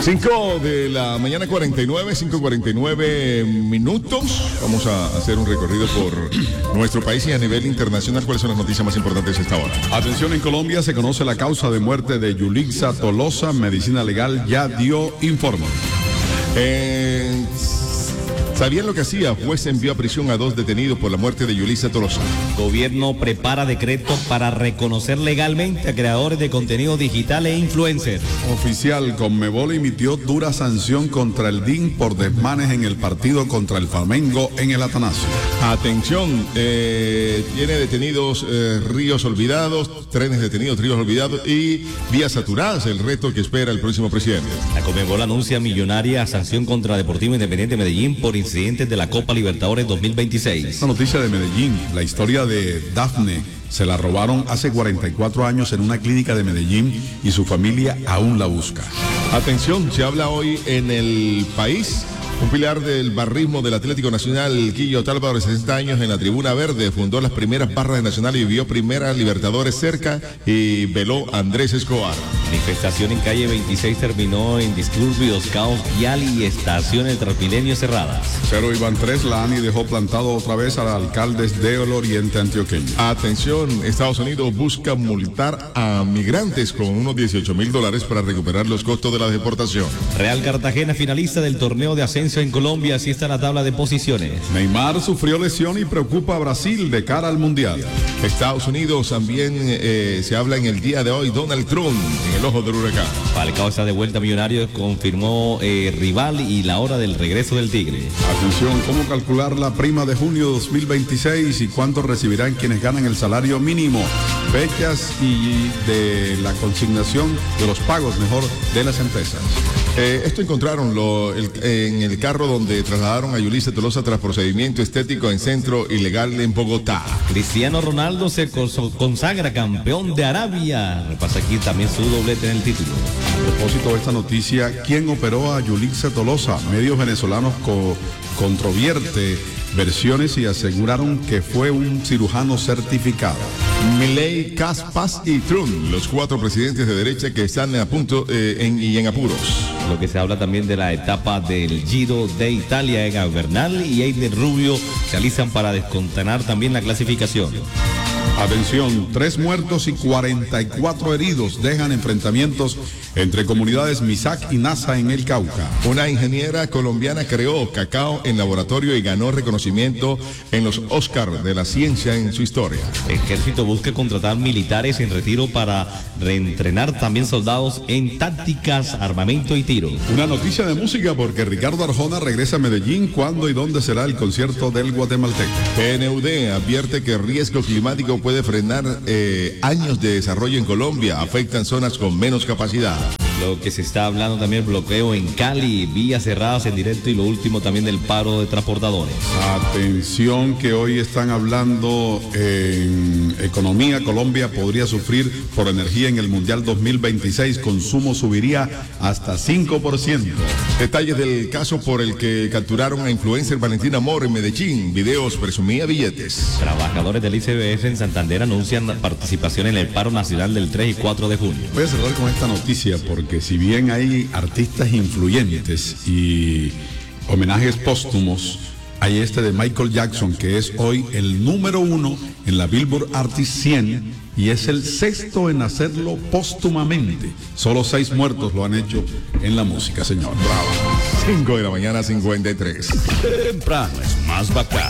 5 de la mañana 5:49 minutos. Vamos a hacer un recorrido por nuestro país y a nivel internacional. ¿Cuáles son las noticias más importantes a esta hora? Atención, en Colombia se conoce la causa de muerte de Yulixa Tolosa. Medicina Legal ya dio informe. ¿Sabían lo que hacía? Juez envió a prisión a 2 detenidos por la muerte de Yulixa Tolosa. Gobierno prepara decreto para reconocer legalmente a creadores de contenido digital e influencers. Oficial, Conmebol emitió dura sanción contra el DIN por desmanes en el partido contra el Flamengo en el Atanasio. Atención, tiene detenidos ríos olvidados, trenes detenidos, ríos olvidados y vías saturadas, el reto que espera el próximo presidente. La Conmebol anuncia millonaria sanción contra Deportivo Independiente Medellín por incidentes de la Copa Libertadores 2026. La noticia de Medellín, la historia de Dafne, se la robaron hace 44 años en una clínica de Medellín y su familia aún la busca. Atención, se habla hoy en el país. Un pilar del barrismo del Atlético Nacional, Quillo Talva, de 60 años, en la Tribuna Verde, fundó las primeras barras de Nacional y vivió primera Libertadores cerca y veló a Andrés Escobar. Manifestación en calle 26 terminó en disturbios, caos vial y estaciones Transmilenio cerradas. 0 iban 3, la ANI dejó plantado otra vez a alcaldes del Oriente Antioqueño. Atención, Estados Unidos busca multar a migrantes con unos $18,000 para recuperar los costos de la deportación. Real Cartagena, finalista del torneo de ascenso en Colombia, así está la tabla de posiciones. Neymar sufrió lesión y preocupa a Brasil de cara al Mundial. Estados Unidos también se habla en el día de hoy, Donald Trump en el ojo del huracán. Falcao está de vuelta a Millonarios, confirmó rival y la hora del regreso del Tigre. Atención, ¿cómo calcular la prima de junio 2026 y cuánto recibirán quienes ganan el salario mínimo? Fechas y de la consignación de los pagos, mejor, de las empresas. Esto encontraron en el carro donde trasladaron a Yulixa Tolosa tras procedimiento estético en centro ilegal en Bogotá. Cristiano Ronaldo se consagra campeón de Arabia. Repasa aquí también su doblete en el título. A propósito de esta noticia, ¿quién operó a Yulixa Tolosa? Medios venezolanos controvierte versiones y aseguraron que fue un cirujano certificado. Milei, Paz y Trump, los 4 presidentes de derecha que están a punto en apuros. Lo que se habla también de la etapa del Giro de Italia. Egan Bernal y Eider Rubio se alistan para descontinuar también la clasificación. Atención, 3 muertos y 44 heridos dejan enfrentamientos entre comunidades Misak y Nasa en el Cauca. Una ingeniera colombiana creó cacao en laboratorio y ganó reconocimiento en los Oscar de la ciencia en su historia. Ejército busca contratar militares en retiro para reentrenar también soldados en tácticas, armamento y tiro. Una noticia de música porque Ricardo Arjona regresa a Medellín. ¿Cuándo y dónde será el concierto del guatemalteco? PNUD advierte que el riesgo climático puede frenar años de desarrollo en Colombia, afectan zonas con menos capacidad. Lo que se está hablando también, bloqueo en Cali, vías cerradas en directo y lo último también del paro de transportadores. Atención que hoy están hablando en economía. Colombia podría sufrir por energía en el Mundial 2026. Consumo subiría hasta 5%. Detalles del caso por el que capturaron a influencer Valentina Mor en Medellín. Videos presumía billetes. Trabajadores del ICBF en Santander anuncian participación en el paro nacional del 3 y 4 de junio. Voy a cerrar con esta noticia porque si bien hay artistas influyentes y homenajes póstumos, hay este de Michael Jackson, que es hoy el número 1 en la Billboard Artist 100 y es el 6º en hacerlo póstumamente. Solo 6 muertos lo han hecho en la música, señor. Bravo. 5 de la mañana, 53. Temprano es más bacán.